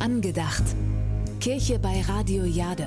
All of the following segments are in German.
Angedacht. Kirche bei Radio Jade.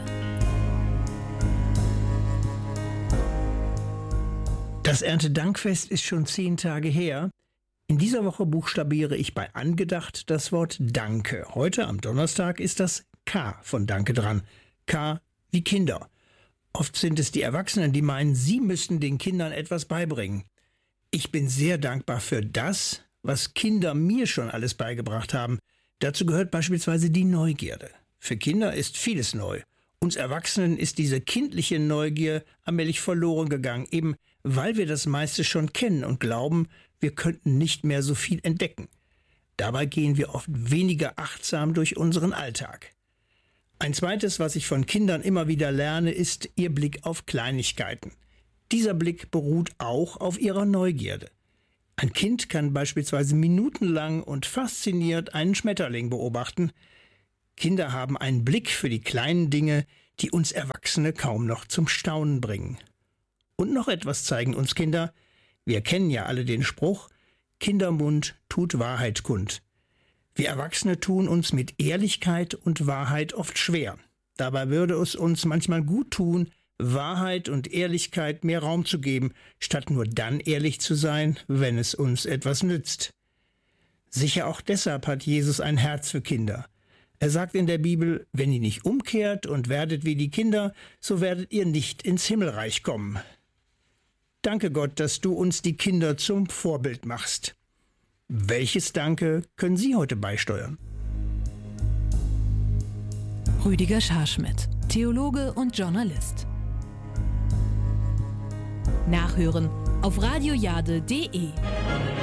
Das Erntedankfest ist schon 10 Tage her. In dieser Woche buchstabiere ich bei Angedacht das Wort Danke. Heute am Donnerstag ist das K von Danke dran. K wie Kinder. Oft sind es die Erwachsenen, die meinen, sie müssten den Kindern etwas beibringen. Ich bin sehr dankbar für das, was Kinder mir schon alles beigebracht haben. Dazu gehört beispielsweise die Neugierde. Für Kinder ist vieles neu. Uns Erwachsenen ist diese kindliche Neugier allmählich verloren gegangen, eben weil wir das meiste schon kennen und glauben, wir könnten nicht mehr so viel entdecken. Dabei gehen wir oft weniger achtsam durch unseren Alltag. Ein zweites, was ich von Kindern immer wieder lerne, ist ihr Blick auf Kleinigkeiten. Dieser Blick beruht auch auf ihrer Neugierde. Ein Kind kann beispielsweise minutenlang und fasziniert einen Schmetterling beobachten. Kinder haben einen Blick für die kleinen Dinge, die uns Erwachsene kaum noch zum Staunen bringen. Und noch etwas zeigen uns Kinder. Wir kennen ja alle den Spruch, Kindermund tut Wahrheit kund. Wir Erwachsene tun uns mit Ehrlichkeit und Wahrheit oft schwer. Dabei würde es uns manchmal gut tun, Wahrheit und Ehrlichkeit mehr Raum zu geben, statt nur dann ehrlich zu sein, wenn es uns etwas nützt. Sicher auch deshalb hat Jesus ein Herz für Kinder. Er sagt in der Bibel, wenn ihr nicht umkehrt und werdet wie die Kinder, so werdet ihr nicht ins Himmelreich kommen. Danke Gott, dass du uns die Kinder zum Vorbild machst. Welches Danke können Sie heute beisteuern? Rüdiger Scharschmidt, Theologe und Journalist. Nachhören auf radiojade.de.